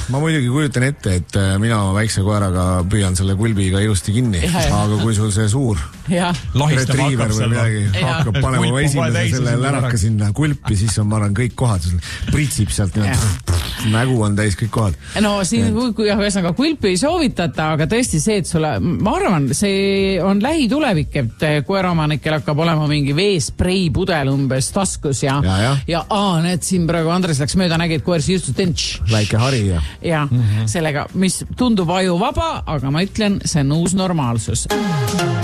ma muidugi kujutan ette, et mina väikse koeraga püüan selle kulbiga ilusti kinni, aga kui sul see suur retriiver või midagi hakkab panema esimese selle läraka sinna kulpi, siis on, ma arvan, kõik kohad, pritsib sealt nägu on täis kõik kohad. No siin, kui ühesõnaga kulpi ei soovitata, aga tõesti see, et sulle, ma arvan, see on lähitulevik, et koeraomanikel hakkab olema mingi veesprei pudel umbes taskus ja need siin praegu Andres läks mööda, nägi, et koer siistus tentš. Väike hari ja sellega, mis tundub ajuvaba, aga ma ütlen, see on uus normaalsus.